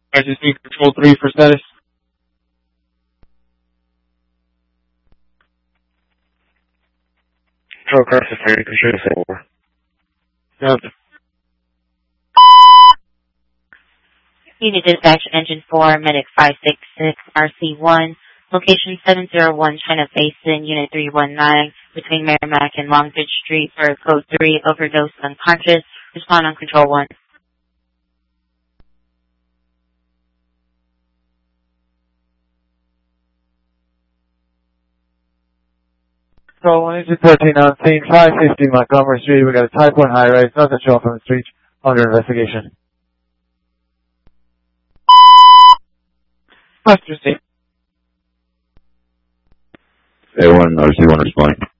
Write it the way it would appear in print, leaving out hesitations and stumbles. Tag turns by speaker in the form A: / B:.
A: I just need control 3 for status.
B: Control car security, control 4.
A: Yep.
C: Unit dispatch engine 4, medic 566, RC1, location 701 China Basin, unit 319, between Merrimack and Longridge Street for code 3, overdose unconscious, respond on control 1.
D: Control 1, engine 13 on scene, 550 Montgomery Street. We got a type 1 high rise, nothing showing from the street, under investigation.
A: Passenger seat.
E: A1, RC1 responding.